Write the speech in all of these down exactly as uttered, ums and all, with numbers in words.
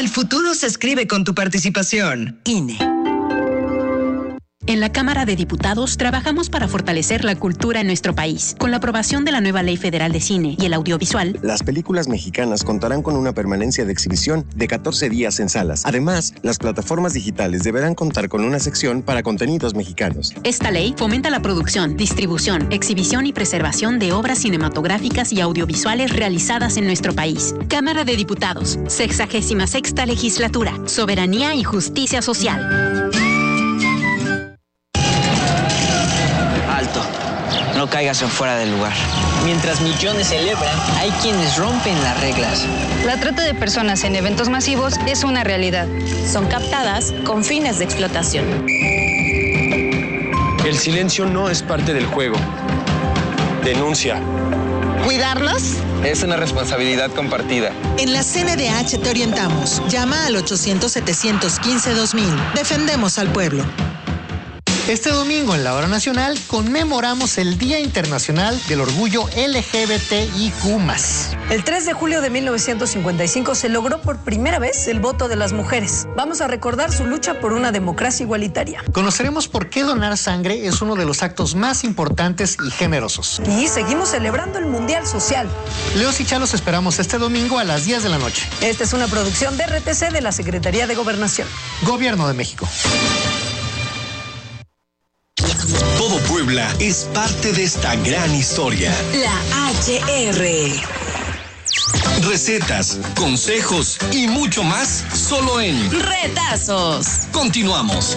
El futuro se escribe con tu participación. I N E. En la Cámara de Diputados trabajamos para fortalecer la cultura en nuestro país. Con la aprobación de la nueva Ley Federal de Cine y el Audiovisual, las películas mexicanas contarán con una permanencia de exhibición de catorce días en salas. Además, las plataformas digitales deberán contar con una sección para contenidos mexicanos. Esta ley fomenta la producción, distribución, exhibición y preservación de obras cinematográficas y audiovisuales realizadas en nuestro país. Cámara de Diputados, sexagésima sexta Legislatura, Soberanía y Justicia Social. No caigas en fuera del lugar. Mientras millones celebran, hay quienes rompen las reglas. La trata de personas en eventos masivos es una realidad. Son captadas con fines de explotación. El silencio no es parte del juego. Denuncia. ¿Cuidarlos? Es una responsabilidad compartida. En la C N D H te orientamos. Llama al ochocientos, setecientos quince, dos mil. Defendemos al pueblo. Este domingo en la Hora Nacional conmemoramos el Día Internacional del Orgullo L G B T I Q más. El tres de julio de mil novecientos cincuenta y cinco se logró por primera vez el voto de las mujeres. Vamos a recordar su lucha por una democracia igualitaria. Conoceremos por qué donar sangre es uno de los actos más importantes y generosos. Y seguimos celebrando el Mundial Social. Leos y Chalos esperamos este domingo a las diez de la noche. Esta es una producción de R T C de la Secretaría de Gobernación. Gobierno de México. Todo Puebla es parte de esta gran historia. La H R. Recetas, consejos y mucho más solo en Retazos. Continuamos.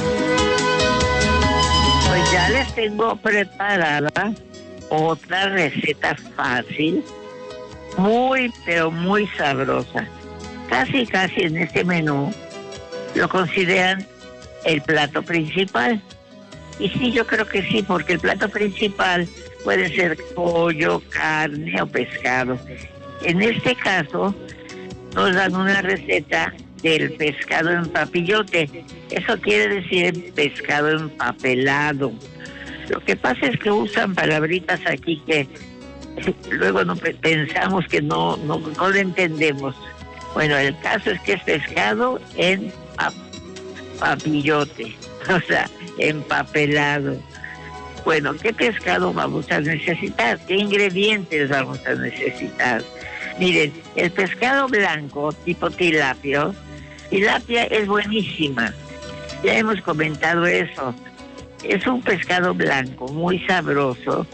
Pues ya les tengo preparada otra receta fácil, muy pero muy sabrosa. Casi casi en este menú lo consideran el plato principal. Y sí, yo creo que sí, porque el plato principal puede ser pollo, carne o pescado. En este caso, nos dan una receta del pescado en papillote. Eso quiere decir pescado empapelado. Lo que pasa es que usan palabritas aquí que luego no pensamos que no, no, no lo entendemos. Bueno, el caso es que es pescado en pap- papillote, o sea, empapelado. Bueno, ¿qué pescado vamos a necesitar? ¿Qué ingredientes vamos a necesitar? Miren, el pescado blanco tipo tilapia, tilapia es buenísima. Ya hemos comentado eso. Es un pescado blanco muy sabroso,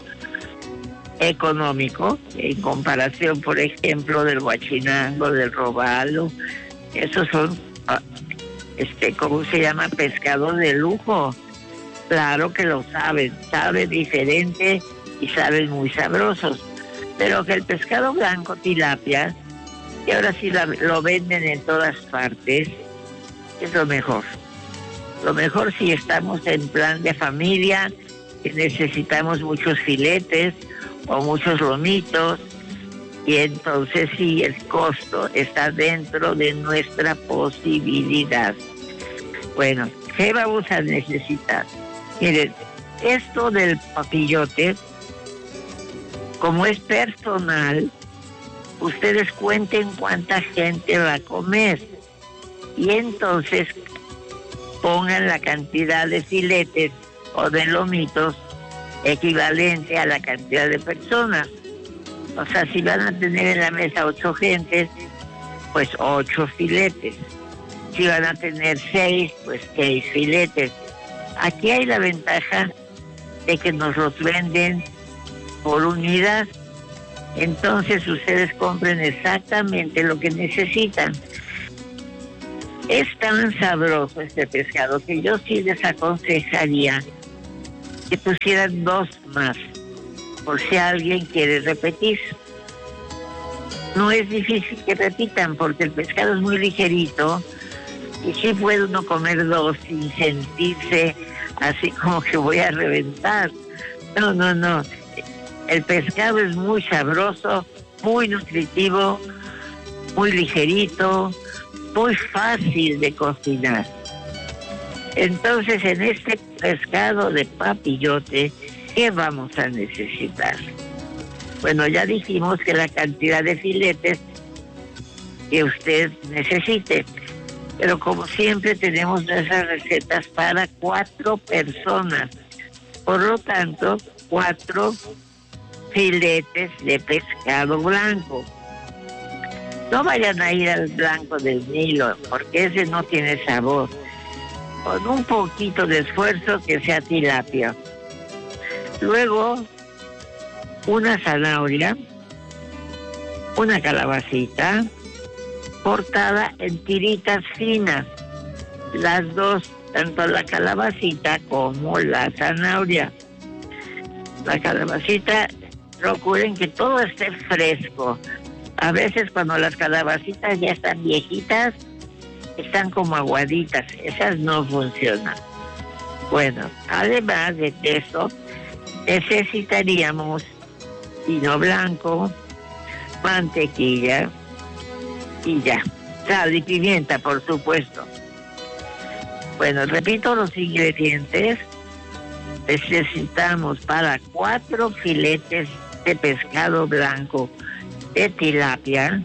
económico, en comparación, por ejemplo, del guachinango, del robalo. Esos son, este, ¿cómo se llama? Pescado de lujo. Claro que lo saben, saben diferente y saben muy sabrosos. Pero que el pescado blanco tilapia, que ahora sí la, lo venden en todas partes, es lo mejor. Lo mejor si estamos en plan de familia, que necesitamos muchos filetes o muchos lomitos, y entonces sí, el costo está dentro de nuestra posibilidad. Bueno, ¿qué vamos a necesitar? Miren, esto del papillote, como es personal, ustedes cuenten cuánta gente va a comer y entonces pongan la cantidad de filetes o de lomitos equivalente a la cantidad de personas. O sea, si van a tener en la mesa ocho gentes, pues ocho filetes. Si van a tener seis, pues seis filetes. Aquí hay la ventaja de que nos los venden por unidad. Entonces ustedes compren exactamente lo que necesitan. Es tan sabroso este pescado que yo sí les aconsejaría que pusieran dos más, por si alguien quiere repetir. No es difícil que repitan porque el pescado es muy ligerito y sí puede uno comer dos sin sentirse así como que voy a reventar. No, no, no. El pescado es muy sabroso, muy nutritivo, muy ligerito, muy fácil de cocinar. Entonces, en este pescado de papillote, ¿qué vamos a necesitar? Bueno, ya dijimos que la cantidad de filetes que usted necesite. Pero como siempre tenemos esas recetas para cuatro personas. Por lo tanto, cuatro filetes de pescado blanco. No vayan a ir al blanco del Nilo, porque ese no tiene sabor. Con un poquito de esfuerzo, que sea tilapia. Luego, una zanahoria, una calabacita, cortada en tiritas finas. Las dos, tanto la calabacita como la zanahoria. La calabacita, procuren que todo esté fresco. A veces cuando las calabacitas ya están viejitas, están como aguaditas. Esas no funcionan. Bueno, además de eso, necesitaríamos vino blanco, mantequilla y ya. Sal y pimienta, por supuesto. Bueno, repito los ingredientes. Necesitamos para cuatro filetes de pescado blanco de tilapia,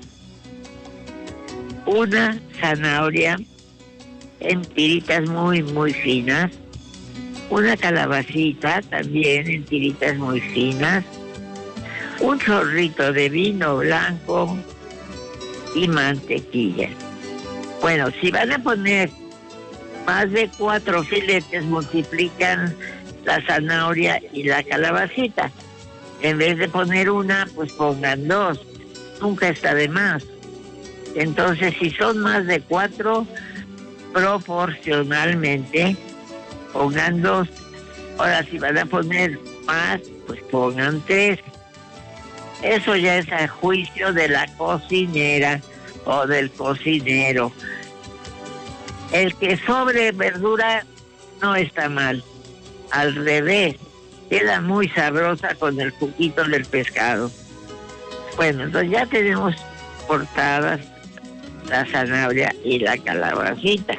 una zanahoria en tiritas muy, muy finas, una calabacita también en tiritas muy finas, un chorrito de vino blanco y mantequilla. Bueno, si van a poner más de cuatro filetes, multiplican la zanahoria y la calabacita. En vez de poner una, pues pongan dos. Nunca está de más. Entonces, si son más de cuatro, proporcionalmente pongan dos. Ahora, si van a poner más, pues pongan tres. Eso ya es a juicio de la cocinera o del cocinero. El que sobre verdura no está mal. Al revés, queda muy sabrosa con el juguito del pescado. Bueno, entonces ya tenemos cortadas la zanahoria y la calabacita.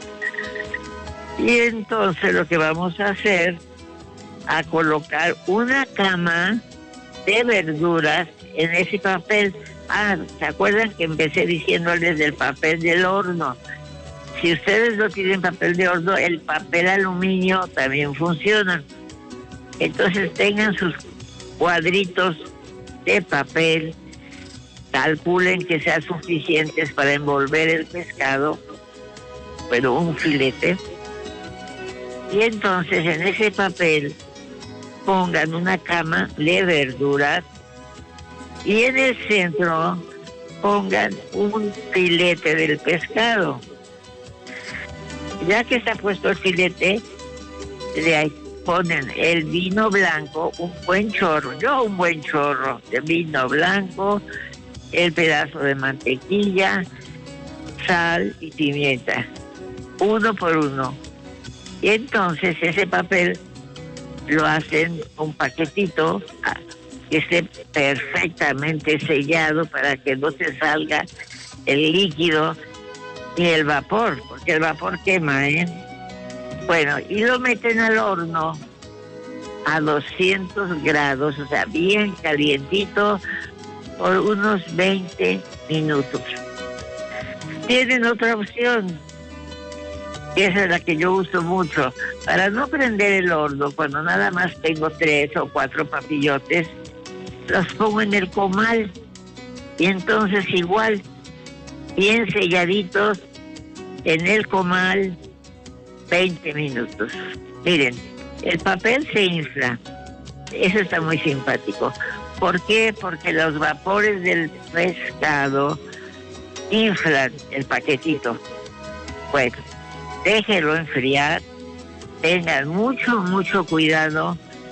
Y entonces lo que vamos a hacer, a colocar una cama de verduras en ese papel. Ah, ¿se acuerdan que empecé diciéndoles del papel del horno? Si ustedes no tienen papel de horno, el papel aluminio también funciona. Entonces tengan sus cuadritos de papel, calculen que sean suficientes para envolver el pescado, pero un filete. Y entonces en ese papel pongan una cama de verduras y en el centro pongan un filete del pescado. Ya que está puesto el filete, de ahí ponen el vino blanco, un buen chorro, yo un buen chorro de vino blanco, el pedazo de mantequilla, sal y pimienta, uno por uno. Y entonces ese papel lo hacen un paquetito que esté perfectamente sellado para que no se salga el líquido ni el vapor, porque el vapor quema, ¿eh? Bueno, y lo meten al horno a doscientos grados, o sea, bien calientito, por unos veinte minutos. Tienen otra opción, y esa es la que yo uso mucho, para no prender el horno, cuando nada más tengo tres o cuatro papillotes, los pongo en el comal, y entonces igual, bien selladitos en el comal, veinte minutos. Miren, el papel se infla. Eso está muy simpático. ¿Por qué? Porque los vapores del pescado inflan el paquetito. Bueno, déjenlo enfriar. Tengan mucho, mucho cuidado